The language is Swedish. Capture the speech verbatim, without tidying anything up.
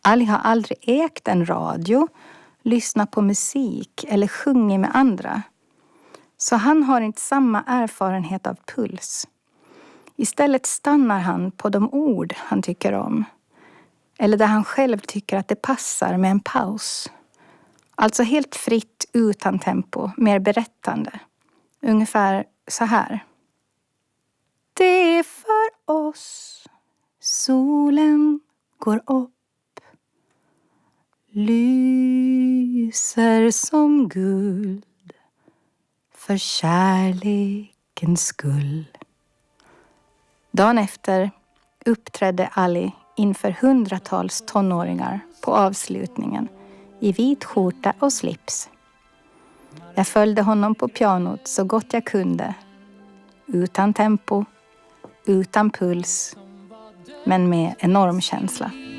Ali har aldrig ägt en radio, lyssnat på musik eller sjungit med andra. Så han har inte samma erfarenhet av puls. Istället stannar han på de ord han tycker om. Eller där han själv tycker att det passar med en paus. Alltså helt fritt utan tempo, mer berättande. Ungefär så här. Det är för oss solen går upp. Lyser som guld för kärlekens skull. Dagen efter uppträdde Ali inför hundratals tonåringar på avslutningen i vit skjorta och slips. Jag följde honom på pianot så gott jag kunde. Utan tempo, utan puls, men med enorm känsla.